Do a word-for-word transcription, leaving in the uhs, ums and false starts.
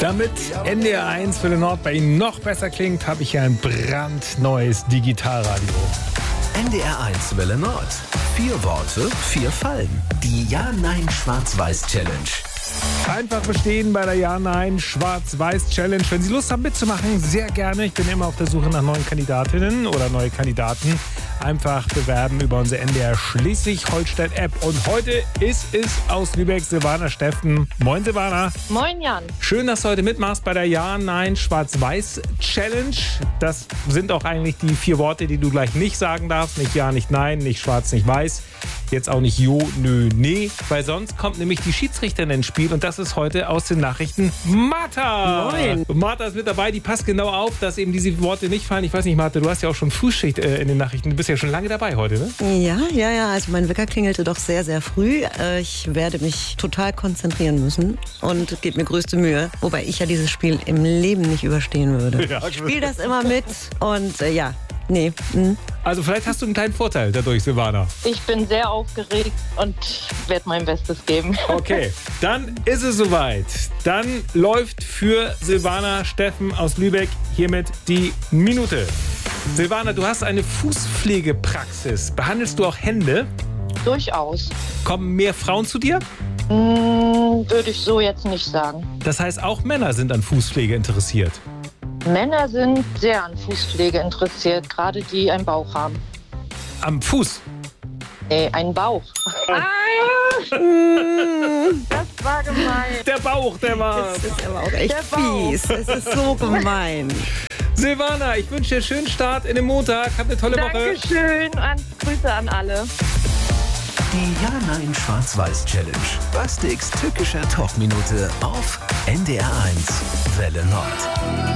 Damit N D R eins Welle Nord bei Ihnen noch besser klingt, habe ich hier ein brandneues Digitalradio. N D R eins Welle Nord. Vier Worte, vier Fallen. Die Ja-Nein-Schwarz-Weiß-Challenge. Einfach bestehen bei der Ja-Nein-Schwarz-Weiß-Challenge. Wenn Sie Lust haben mitzumachen, sehr gerne. Ich bin immer auf der Suche nach neuen Kandidatinnen oder neue Kandidaten. Einfach bewerben über unsere N D R Schleswig-Holstein-App. Und heute ist es aus Lübeck Silvana Steffen. Moin Silvana. Moin Jan. Schön, dass du heute mitmachst bei der Ja-Nein-Schwarz-Weiß-Challenge. Das sind auch eigentlich die vier Worte, die du gleich nicht sagen darfst. Nicht Ja, nicht Nein, nicht Schwarz, nicht Weiß. Jetzt auch nicht Jo, Nö, Nee. Weil sonst kommt nämlich die Schiedsrichterin ins Spiel. Und das ist heute aus den Nachrichten Martha. Moin. Und Martha ist mit dabei. Die passt genau auf, dass eben diese Worte nicht fallen. Ich weiß nicht, Martha, du hast ja auch schon Frühschicht äh, in den Nachrichten. Du bist ja schon lange dabei heute, ne? Ja, ja, ja. Also mein Wecker klingelte doch sehr, sehr früh. Äh, Ich werde mich total konzentrieren müssen und gebe mir größte Mühe. Wobei ich ja dieses Spiel im Leben nicht überstehen würde. Ja. Ich spiele das immer mit und äh, ja, nee. Hm. Also vielleicht hast du einen kleinen Vorteil dadurch, Silvana. Ich bin sehr aufgeregt und werde mein Bestes geben. Okay, dann ist es soweit. Dann läuft für Silvana Steffen aus Lübeck hiermit die Minute. Silvana, du hast eine Fußpflegepraxis. Behandelst du auch Hände? Durchaus. Kommen mehr Frauen zu dir? Hm, würde ich so jetzt nicht sagen. Das heißt, auch Männer sind an Fußpflege interessiert. Männer sind sehr an Fußpflege interessiert, gerade die einen Bauch haben. Am Fuß? Nee, einen Bauch. Ah, das war gemein. Der Bauch, der war... Das ist aber auch echt Der Bauch. fies. Es ist so gemein. Silvana, ich wünsche dir einen schönen Start in den Montag. Hab eine tolle Woche. Dankeschön und Grüße an alle. Die Ja-Nein-Schwarz-Weiß-Challenge. Bastiks tückischer Talkminute auf N D R eins Welle Nord.